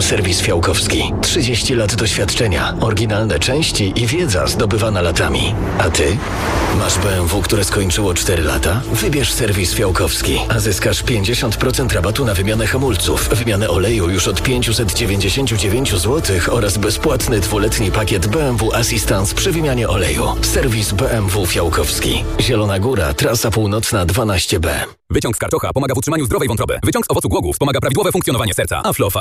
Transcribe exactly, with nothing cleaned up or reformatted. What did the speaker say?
Serwis Fiałkowski. trzydzieści lat doświadczenia, oryginalne części i wiedza zdobywana latami. A ty? Masz B M W, które skończyło cztery lata? Wybierz Serwis Fiałkowski, a zyskasz pięćdziesiąt procent rabatu na wymianę hamulców, wymianę oleju już od pięćset dziewięćdziesiąt dziewięć złotych oraz bezpłatny dwuletni pakiet B M W Assistance przy wymianie oleju. Serwis B M W Fiałkowski. Zielona Góra, trasa północna dwanaście B. Wyciąg z karczocha pomaga w utrzymaniu zdrowej wątroby. Wyciąg z owocu głogów pomaga prawidłowe funkcjonowanie serca. Aflofa.